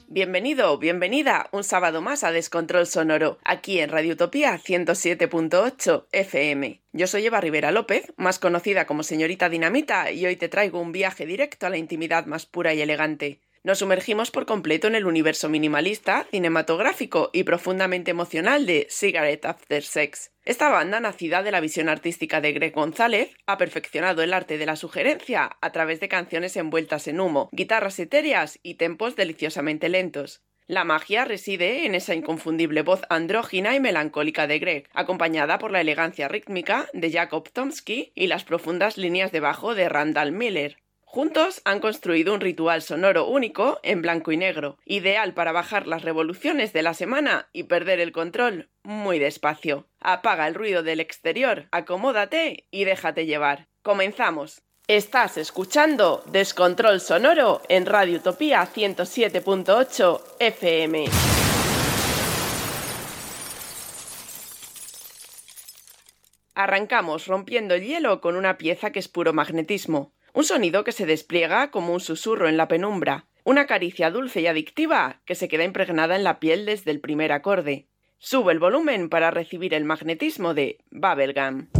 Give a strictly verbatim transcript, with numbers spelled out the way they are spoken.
Bienvenido, bienvenida un sábado más a Descontrol Sonoro, aquí en Radio Utopía ciento siete punto ocho F M. Yo soy Eva Rivera López, más conocida como Señorita Dinamita, y hoy te traigo un viaje directo a la intimidad más pura y elegante. Nos sumergimos por completo en el universo minimalista, cinematográfico y profundamente emocional de Cigarette After Sex. Esta banda, nacida de la visión artística de Greg González, ha perfeccionado el arte de la sugerencia a través de canciones envueltas en humo, guitarras etéreas y tempos deliciosamente lentos. La magia reside en esa inconfundible voz andrógina y melancólica de Greg, acompañada por la elegancia rítmica de Jacob Tomsky y las profundas líneas de bajo de Randall Miller. Juntos han construido un ritual sonoro único en blanco y negro, ideal para bajar las revoluciones de la semana y perder el control muy despacio. Apaga el ruido del exterior, acomódate y déjate llevar. ¡Comenzamos! Estás escuchando Descontrol Sonoro en Radio Utopía ciento siete punto ocho F M. Arrancamos rompiendo el hielo con una pieza que es puro magnetismo. Un sonido que se despliega como un susurro en la penumbra, una caricia dulce y adictiva que se queda impregnada en la piel desde el primer acorde. Sube el volumen para recibir el magnetismo de Bubblegum.